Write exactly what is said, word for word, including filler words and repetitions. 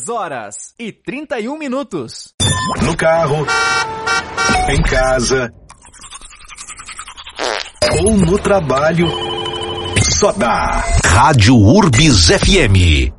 dez horas e trinta e um minutos. No carro, em casa ou no trabalho, só dá Rádio Urbis F M.